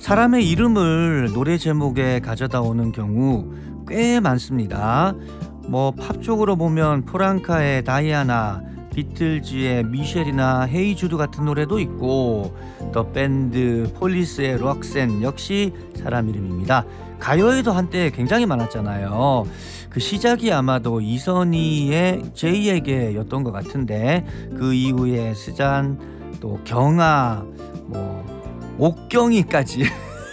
사람의 이름을 노래 제목에 가져다 오는 경우 꽤 많습니다. 뭐 팝 쪽으로 보면 프랑카의 다이아나, 비틀즈의 미셸이나 헤이주드 같은 노래도 있고, 더 밴드 폴리스의 록센 역시 사람 이름입니다. 가요에도 한때 굉장히 많았잖아요. 그 시작이 아마도 이선희의 제이에게였던 것 같은데, 그 이후에 스잔, 또 경아, 뭐 옥경이까지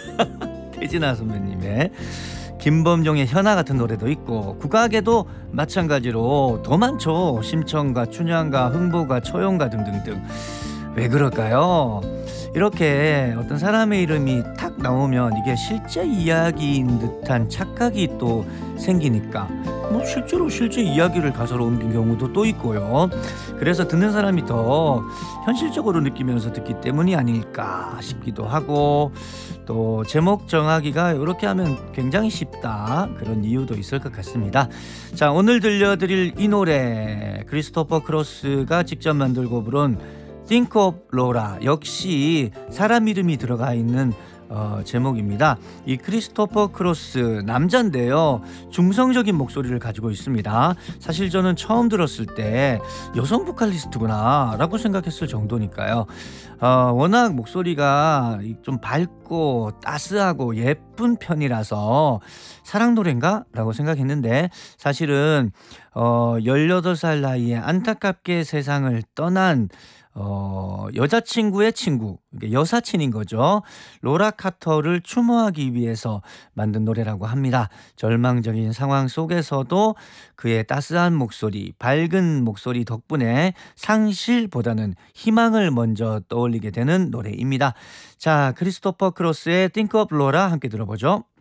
태진아 선배님의, 김범종의 현아 같은 노래도 있고, 국악에도 마찬가지로 더 많죠. 심청가, 춘향가, 흥보가, 처용가 등등등. 왜 그럴까요? 이렇게 어떤 사람의 이름이 탁 나오면 이게 실제 이야기인 듯한 착각이 또 생기니까 뭐 실제로 실제 이야기를 가사로 옮긴 경우도 또 있고요. 그래서 듣는 사람이 더 현실적으로 느끼면서 듣기 때문이 아닐까 싶기도 하고, 또 제목 정하기가 이렇게 하면 굉장히 쉽다, 그런 이유도 있을 것 같습니다. 자, 오늘 들려드릴 이 노래, 크리스토퍼 크로스가 직접 만들고 부른 Think of Laura, 역시 사람 이름이 들어가 있는 제목입니다. 이 크리스토퍼 크로스 남자인데요, 중성적인 목소리를 가지고 있습니다. 사실 저는 처음 들었을 때 여성 보컬리스트구나 라고 생각했을 정도니까요. 워낙 목소리가 좀 밝고 따스하고 예쁜 편이라서 사랑 노래인가? 라고 생각했는데, 사실은 18살 나이에 안타깝게 세상을 떠난 여자친구의 친구, 여사친인 거죠. 로라 카터를 추모하기 위해서 만든 노래라고 합니다. 절망적인 상황 속에서도 그의 따스한 목소리, 밝은 목소리 덕분에 상실보다는 희망을 먼저 떠올리게 되는 노래입니다. 자, 크리스토퍼 크로스의 Think of Laura 함께 들어보죠.